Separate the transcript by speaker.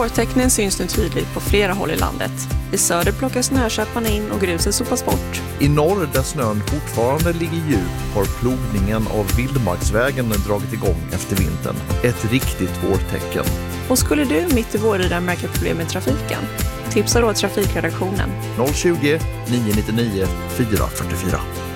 Speaker 1: Vårtecknen syns nu tydligt på flera håll i landet. I söder plockas snököparna in och gruset sopas bort.
Speaker 2: I norr, där snön fortfarande ligger djup, har plogningen av vildmarksvägen dragit igång efter vintern. Ett riktigt vårtecken.
Speaker 1: Och skulle du mitt i våren märka problem med trafiken? Tipsa då trafikredaktionen.
Speaker 2: 020 999 444.